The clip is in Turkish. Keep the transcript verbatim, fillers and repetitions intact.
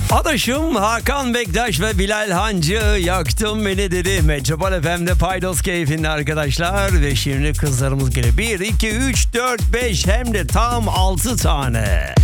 Adaşım Hakan Bektaş ve Bilal Hancı yaktın beni dedi. Metropol F M'de paydos keyfinde arkadaşlar. Ve şimdi kızlarımız geliyor. bir, iki, üç, dört, beş hem de tam altı tane.